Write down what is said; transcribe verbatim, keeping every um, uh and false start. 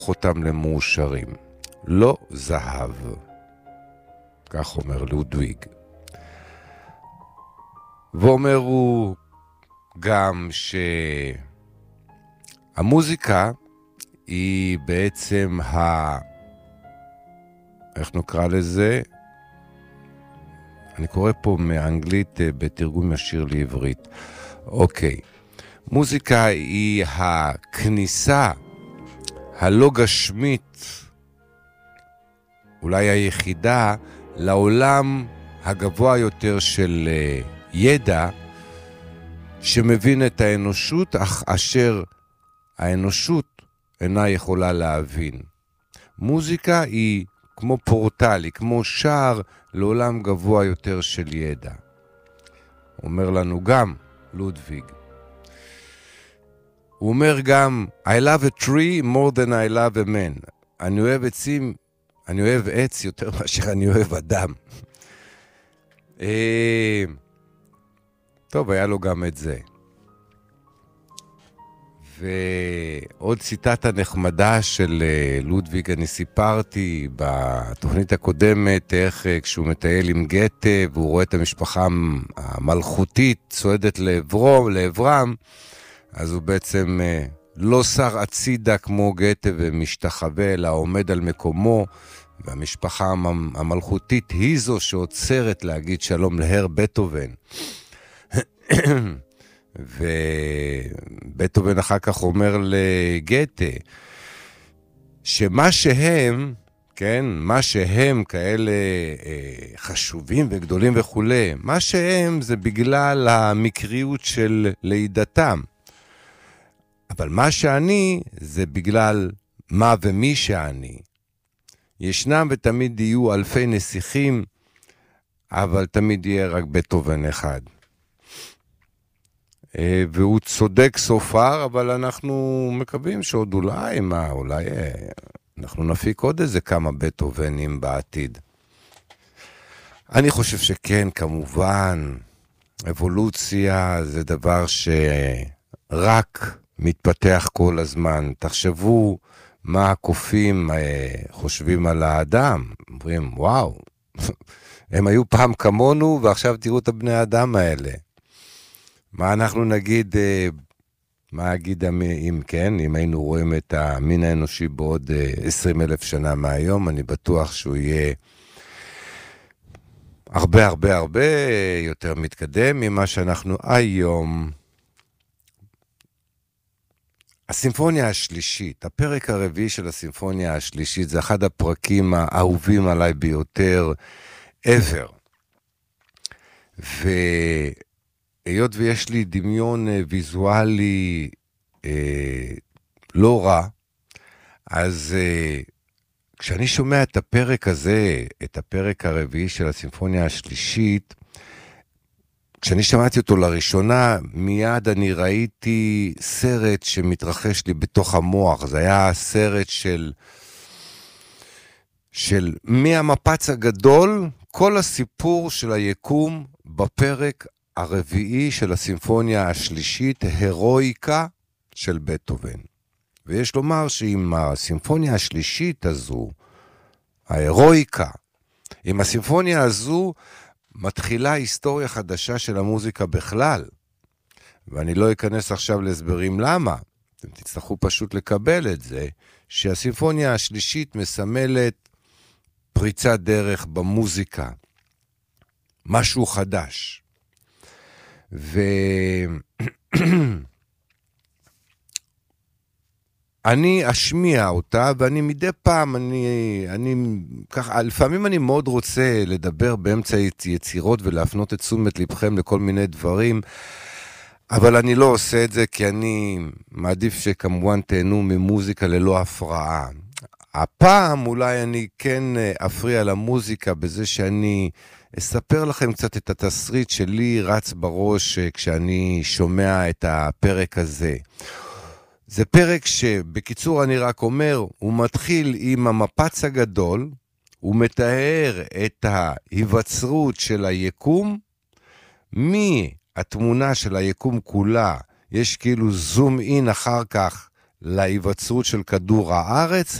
אותם למאושרים. לא זהב. כך אומר לודוויג. ואומר הוא גם שהמוזיקה היא בעצם ה... איך נקרא לזה? אני קורא פה מאנגלית בתרגום ישיר לעברית. אוקיי. מוזיקה היא הכניסה הלא גשמית, אולי היחידה, לעולם הגבוה יותר של ידע, שמבין את האנושות, אך אשר האנושות אינה יכולה להבין. מוזיקה היא כמו פורטל, היא כמו שער לעולם גבוה יותר של ידע. אומר לנו גם לודוויג. הוא אומר גם, I love a tree more than I love a man. אני אוהב עצים, אני אוהב עץ יותר מאשר אני אוהב אדם. טוב, היה לו גם את זה. ועוד ציטטה נחמדה של לודוויג, אני סיפרתי בתוכנית הקודמת, איך כשהוא מטייל עם גתה, והוא רואה את המשפחה המלכותית צועדת לעברו, לעברם, אז הוא בעצם לא שר הצידה כמו גתה ומשתחווה, אלא עומד על מקומו, והמשפחה המלכותית היא זו שעוצרת להגיד שלום להר בטהובן. ובטהובן אחר כך אומר לגתה, שמה שהם, כן, מה שהם כאלה אה, חשובים וגדולים וכולי, מה שהם זה בגלל המקריות של לידתם. אבל מה שאני זה בגלל מה ומי שאני. ישנם ותמיד יהיו אלפי נסיכים, אבל תמיד יהיה רק בטהובן אחד. והוא צודק סופר, אבל אנחנו מקווים שעוד אולי, מה, אולי אנחנו נפיק עוד איזה כמה בטהובנים בעתיד. אני חושב שכן, כמובן, אבולוציה זה דבר שרק מתפתח כל הזמן. תחשבו מה הקופים חושבים על האדם. אומרים, וואו, הם היו פעם כמונו, ועכשיו תראו את הבני האדם האלה. מה אנחנו נגיד, מה אגיד אם כן, אם היינו רואים את המין האנושי בעוד עשרים אלף שנה מהיום, אני בטוח שהוא יהיה הרבה הרבה הרבה יותר מתקדם ממה שאנחנו היום. הסימפוניה השלישית, הפרק הרביעי של הסימפוניה השלישית, זה אחד הפרקים האהובים עליי ביותר ever. והיות ויש לי דמיון ויזואלי אה, לא רע, אז אה, כשאני שומע את הפרק הזה, את הפרק הרביעי של הסימפוניה השלישית, כשאני שמעתי אותו לראשונה, מיד אני ראיתי סרט שמתרחש לי בתוך המוח. זה היה סרט של, של מהמפץ הגדול, כל הסיפור של היקום בפרק הרביעי של הסימפוניה השלישית, הרואיקה של בטהובן. ויש לומר שעם הסימפוניה השלישית הזו, ההרואיקה, עם הסימפוניה הזו, מתחילה היסטוריה חדשה של המוזיקה בכלל. ואני לא אכנס עכשיו להסברים למה. אתם תצטרכו פשוט לקבל את זה, שהסימפוניה השלישית מסמלת פריצת דרך במוזיקה. משהו חדש. ואני אשמיע אותה, ואני מדי פעם, אני, אני, ככה, לפעמים אני מאוד רוצה לדבר באמצע יצירות ולהפנות את תשומת לבכם לכל מיני דברים, אבל אני לא עושה את זה כי אני מעדיף שכמובן תהנו ממוזיקה ללא הפרעה. הפעם אולי אני כן אפריע למוזיקה בזה שאני אספר לכם קצת את התסריט שלי רץ בראש כשאני שומע את הפרק הזה. זה פרק שבקיצור אני רק אומר, הוא מתחיל עם המפץ הגדול, הוא מתאר את ההיווצרות של היקום, מהתמונה של היקום כולה, יש כאילו זום אין אחר כך להיווצרות של כדור הארץ,